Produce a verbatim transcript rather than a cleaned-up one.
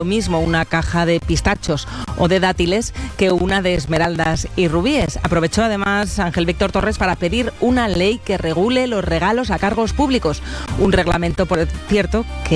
lo mismo una caja de pistachos o de dátiles que una de esmeraldas y rubíes. Aprovechó además Ángel Víctor Torres para pedir una ley que regule los regalos a cargos públicos. Un reglamento, por cierto, que